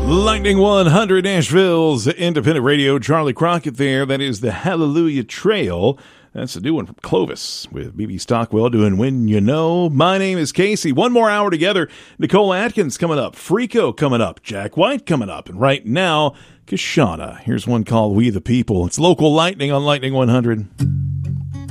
Lightning 100 Nashville's independent radio. Charlie Crockett there. That is the Hallelujah Trail. That's a new one from Clovis with B.B. Stockwell doing When You Know. My name is Casey. One more hour together. Nicole Atkins coming up. Freako coming up. Jack White coming up. And right now, Kashana. Here's one called We the People. It's local lightning on Lightning 100.